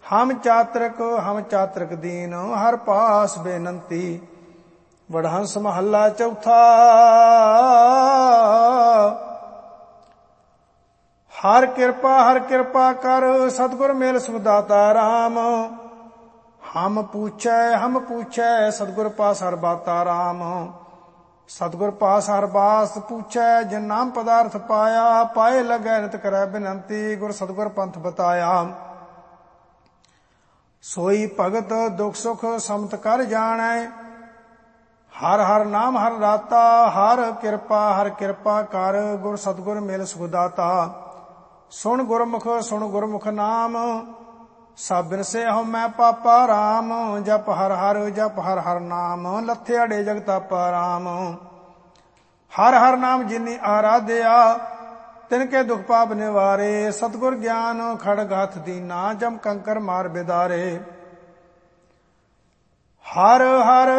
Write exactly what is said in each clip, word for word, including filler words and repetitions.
ਹਮ ਚਾਤ੍ਰਿਕ ਹਮ ਚਾਤ੍ਰਿਕ ਦੀਨ ਹਰ ਪਾਸ ਬੇਨੰਤੀ। ਵਡਹੰਸ ਮਹੱਲਾ ਚੌਥਾ। ਹਰ ਕਿਰਪਾ ਹਰ ਕਿਰਪਾ ਕਰ ਸਤਿਗੁਰ ਮਿਲ ਸੁਖ ਦਾਤਾ ਰਾਮ। ਹਮ ਪੂਛੈ ਹਮ ਪੂਛੈ ਸਤਿਗੁਰ ਪਾਸ ਹਰ ਬਾਤਾ ਰਾਮ। ਸਤਿਗੁਰ ਪਾਸ ਹਰ ਬਾਸ ਪੂਛੈ ਜਿਨ ਨਾਮ ਪਦਾਰਥ ਪਾਇਆ। ਪਾਏ ਲਗੈ ਨਿਤ ਕਰੈ ਬਿਨੰਤੀ ਗੁਰ ਸਤਿਗੁਰ ਪੰਥ ਬਤਾਇਆ। ਸੋਈ ਭਗਤ ਦੁਖ ਸੁਖ ਸਮਤ ਕਰ ਜਾਣੈ। ਹਰ ਹਰ ਨਾਮ ਹਰ ਰਾਤਾ। ਹਰ ਕਿਰਪਾ ਹਰ ਕਿਰਪਾ ਕਰ ਗੁਰ ਸਤਿਗੁਰ ਮਿਲ ਸੁਖ ਦਾਤਾ। ਸੁਣ ਗੁਰਮੁਖ ਸੁਣ ਗੁਰਮੁਖ ਨਾਮ ਸਭ ਬਿਨਸੇ ਹਉਮੈ ਪਾਪਾ ਰਾਮ। ਜਪ ਹਰ ਹਰ ਜਪ ਹਰ ਹਰ ਨਾਮ ਲੱਥੇ ਅੜੇ ਜਗਤਾਪਾ ਰਾਮ। ਹਰ ਹਰ ਨਾਮ ਜਿਨੀ ਆਰਾਧਿਆ ਤਿਨ ਕੇ ਦੁਖ ਪਾਪ ਨਿਵਾਰੇ। ਸਤਿਗੁਰ ਗਿਆਨ ਖੜਗ ਹੱਥ ਦੀਨਾ ਜਮ ਕੰਕਰ ਮਾਰ ਬਿਦਾਰੇ। ਹਰ ਹਰ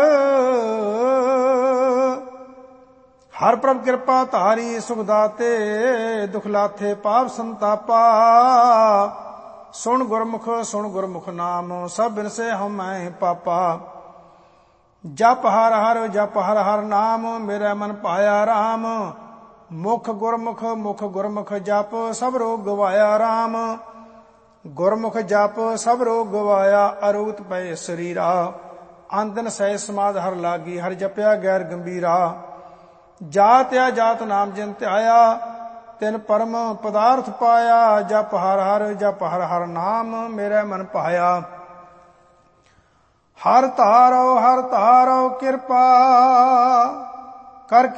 ਹਰ ਪ੍ਰਭ ਕਿਰਪਾ ਧਾਰੀ ਸੁਖ ਦਾਤੇ। ਦੁਖ ਲਾਥੇ ਪਾਪ ਸੰਤਾਪਾ। ਸੁਣ ਗੁਰਮੁਖ ਸੁਣ ਗੁਰਮੁਖ ਨਾਮ ਸਭ ਬਿਨਸੇ ਹਉਮੈ ਪਾਪਾ। ਜਪ ਹਰ ਹਰ ਜਪ ਹਰ ਹਰ ਨਾਮ ਮੇਰਾ ਮਨ ਭਾਇਆ ਰਾਮ। ਮੁਖ ਗੁਰਮੁਖ ਮੁਖ ਗੁਰਮੁਖ ਜਪ ਸਭ ਰੋਗ ਗਵਾਇਆ ਰਾਮ। ਗੁਰਮੁਖ ਜਪ ਸਭ ਰੋਗ ਗਵਾਇਆ ਅਰੂਤ ਪਏ ਸਰੀਰਾ। ਅੰਦਨ ਸਹਿ ਸਮਾਧ ਹਰ ਲਾਗੀ ਹਰ ਜਪਿਆ ਗੈਰ ਗੰਭੀਰਾ। ਜਾਤ ਆ ਜਾਤ ਨਾਮ ਜਿਨ ਧਿਆਇਆ ਤਿਨ ਪਰਮ ਪਦਾਰਥ ਪਾਇਆ। ਜਪ ਹਰ ਹਰ ਜਪ ਹਰ ਹਰ ਨਾਮ ਮੇਰਾ ਮਨ ਭਾਇਆ। ਹਰ ਧਾਰੋ ਹਰ ਧਾਰੋ ਕਿਰਪਾ ਕਰ